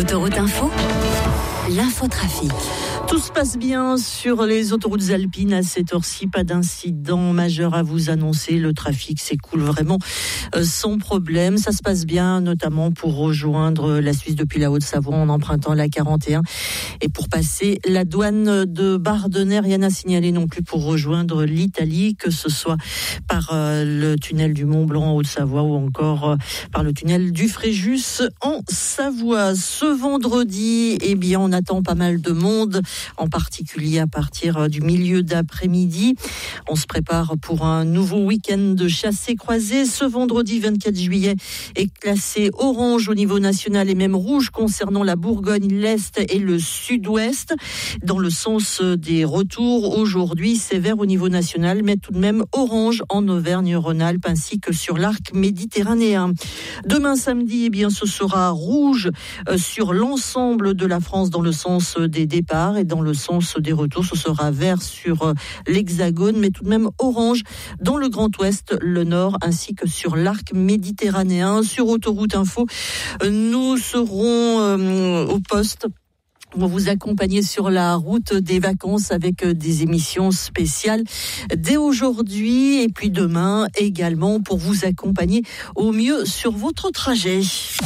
Autoroute Info, l'infotrafic. Tout se passe bien sur les autoroutes alpines à cette heure-ci, pas d'incident majeur à vous annoncer. Le trafic s'écoule vraiment sans problème. Ça se passe bien, notamment pour rejoindre la Suisse depuis la Haute-Savoie en empruntant la 41. Et pour passer la douane de Bardenay, rien à signaler non plus pour rejoindre l'Italie, que ce soit par le tunnel du Mont-Blanc en Haute-Savoie ou encore par le tunnel du Fréjus en Savoie. Ce vendredi, eh bien, on attend pas mal de monde, en particulier à partir du milieu d'après-midi. On se prépare pour un nouveau week-end de chassé-croisé. Ce vendredi 24 juillet est classé orange au niveau national et même rouge concernant la Bourgogne, l'Est et le Sud-Ouest. Dans le sens des retours, aujourd'hui, c'est vert au niveau national, mais tout de même orange en Auvergne-Rhône-Alpes ainsi que sur l'arc méditerranéen. Demain samedi, eh bien, ce sera rouge sur l'ensemble de la France dans le sens des départs et dans le sens des retours, ce sera vert sur l'Hexagone, mais tout de même orange dans le Grand Ouest, le Nord, ainsi que sur l'arc méditerranéen. Sur Autoroute Info, nous serons au poste. On va vous accompagner sur la route des vacances avec des émissions spéciales dès aujourd'hui et puis demain également pour vous accompagner au mieux sur votre trajet.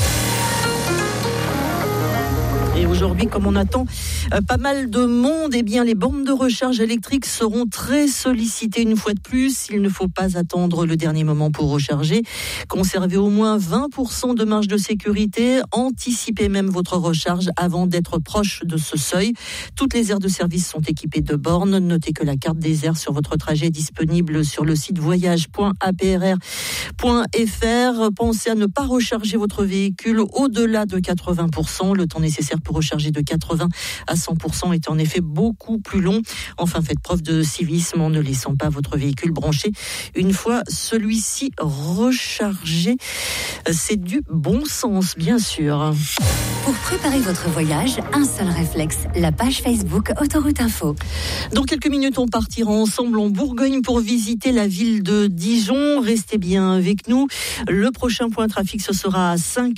Et aujourd'hui, comme on attend pas mal de monde, eh bien, les bornes de recharge électrique seront très sollicitées une fois de plus. Il ne faut pas attendre le dernier moment pour recharger. Conservez au moins 20% de marge de sécurité. Anticipez même votre recharge avant d'être proche de ce seuil. Toutes les aires de service sont équipées de bornes. Notez que la carte des aires sur votre trajet est disponible sur le site voyage.aprr.fr. Pensez à ne pas recharger votre véhicule au-delà de 80%. Le temps nécessaire pour recharger de 80 à 100% est en effet beaucoup plus long. Enfin, faites preuve de civisme en ne laissant pas votre véhicule branché une fois celui-ci rechargé. C'est du bon sens, bien sûr. Pour préparer votre voyage, un seul réflexe, la page Facebook Autoroute Info. Dans quelques minutes, on partira ensemble en Bourgogne pour visiter la ville de Dijon. Restez bien avec nous. Le prochain point trafic, ce sera à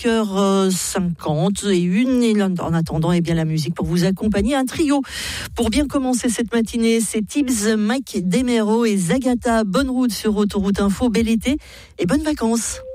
5h50 et en attendant, eh bien, la musique pour vous accompagner. Un trio pour bien commencer cette matinée. C'est Tibbs, Mike Demero et Zagata. Bonne route sur Autoroute Info. Bel été et bonnes vacances.